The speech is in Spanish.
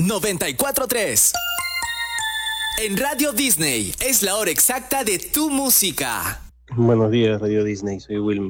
94.3. En Radio Disney es la hora exacta de tu música. Buenos días, Radio Disney. Soy Wilmer.